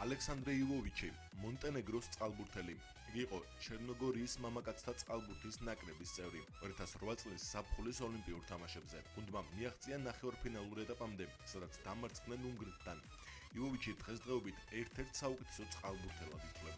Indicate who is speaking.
Speaker 1: ალექსანდრე ივოვიჩი, მონტენეგროს წყალბურთელი. იგი იყო ჩერნოგორიის მამაკაცთა წყალბურთის ნაკრების წევრი. 2008 წლის ზაფხულის ოლიმპიურ თამაშებზე. გუნდმა მიაღწია ნახევარფინალურ ეტაპამდე, სადაც დამარცხდნენ უნგრეთთან. ივოვიჩი დღესდღეობით ერთ-ერთ საუკეთესო წყალბურთელად ითვლება.